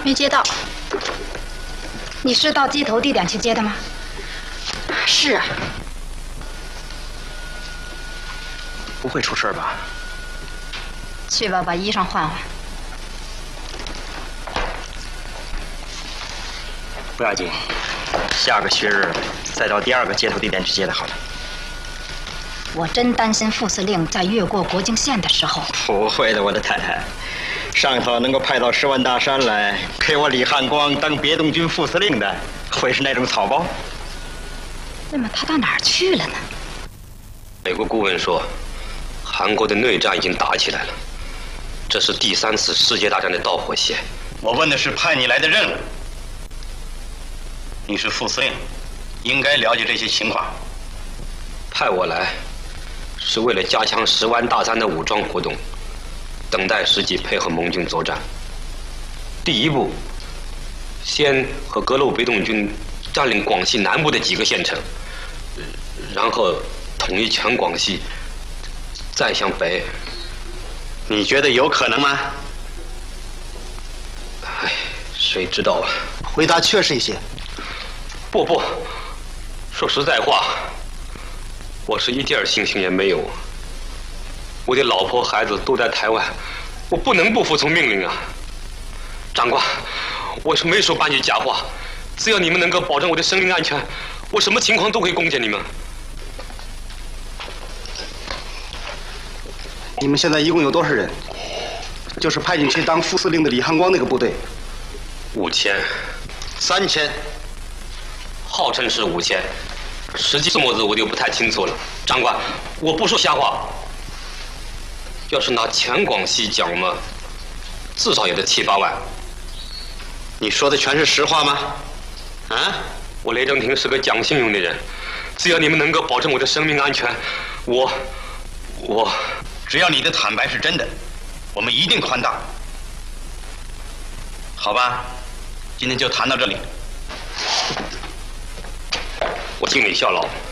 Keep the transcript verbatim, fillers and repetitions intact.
没接到。你是到接头地点去接的吗？是啊。 不会出事吧？ 去吧，把衣裳换换。 不要紧，下个学日再到第二个接头地点去接的好了。 我真担心副司令在越过国境线的时候。 不会的，我的太太。上头能够派到十万大山来给我李汉光当别动军副司令的，会是那种草包？ 那么他到哪儿去了呢？ 美国顾问说，韩国的内战已经打起来了，这是第三次世界大战的导火线。 我问的是派你来的任务。你是副司令，应该了解这些情况。 派我来，是为了加强十湾大山的武装活动，等待时机配合盟军作战。第一步，先和各路别动军占领广西南部的几个县城，然后统一全广西，再向北。 你觉得有可能吗？ 唉，谁知道啊？ 回答确实一些。 不不，说实在话，我是一点信心也没有。我的老婆孩子都在台湾，我不能不服从命令啊！长官，我是没说半句假话，只要你们能够保证我的生命安全，我什么情况都会攻坚你们。 你们现在一共有多少人？就是派你去当副司令的李汉光那个部队。 五千， 三千。 号称是五千，实际数目字我就不太清楚了。长官，我不说瞎话。要是拿全广西讲嘛，至少也得七八万。 你说的全是实话吗？啊？ 我雷正廷是个讲信用的人，只要你们能够保证我的生命安全，我，我， 只要你的坦白是真的，我们一定宽大。好吧，今天就谈到这里。 我尽力效劳。